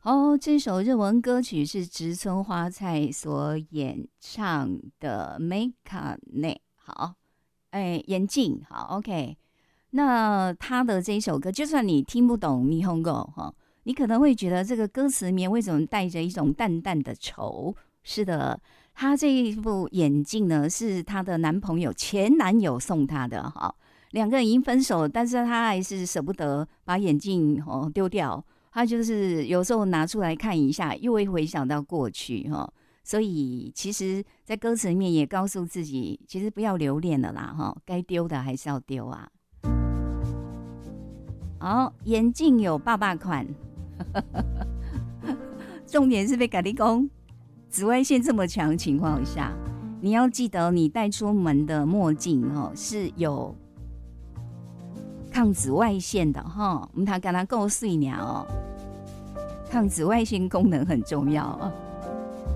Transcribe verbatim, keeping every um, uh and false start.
哦，这首日文歌曲是植村花菜所演唱的《メガネ》。好，哎，眼镜。好 ，OK。那他的这一首歌，就算你听不懂霓虹狗哈，你可能会觉得这个歌词里面为什么带着一种淡淡的愁？是的，他这一副眼镜呢，是她的男朋友前男友送她的哈。两个人已经分手了，但是他还是舍不得把眼镜哦丢掉。他就是有时候拿出来看一下，又会回想到过去哈。所以其实，在歌词里面也告诉自己，其实不要留恋了啦哈，该丢的还是要丢啊。好，眼镜有爸爸款，重点是被咖喱公紫外线这么强的情况下，你要记得你带出门的墨镜哦是有抗紫外线的哈，我们他跟他够碎鸟哦，抗紫外线功能很重要哦。